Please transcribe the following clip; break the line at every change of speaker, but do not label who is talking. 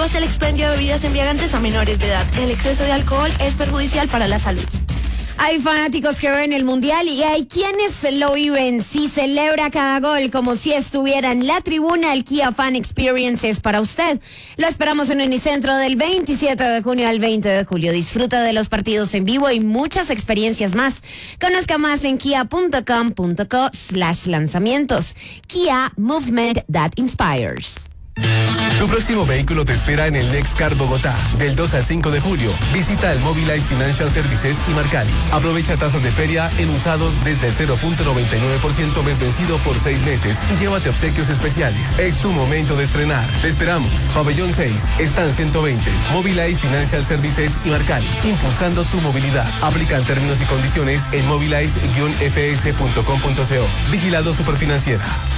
prohíbas el expendio de bebidas embriagantes a menores de edad. El exceso de alcohol es perjudicial para la salud.
Hay fanáticos que ven el mundial y hay quienes lo viven. Si celebra cada gol como si estuviera en la tribuna, el Kia Fan Experience es para usted. Lo esperamos en Unicentro del 27 de junio al 20 de julio. Disfruta de los partidos en vivo y muchas experiencias más. Conozca más en kia.com.co/lanzamientos. Kia, movement that inspires.
Tu próximo vehículo te espera en el Next Car Bogotá. Del 2 al 5 de julio, visita el Mobilize Financial Services y Marcali. Aprovecha tasas de feria en usados desde el 0.99% mes vencido por 6 meses y llévate obsequios especiales. Es tu momento de estrenar. Te esperamos. Pabellón 6, Stand 120, Mobilize Financial Services y Marcali. Impulsando tu movilidad. Aplican términos y condiciones en mobilize-fs.com.co. Vigilado Superfinanciera.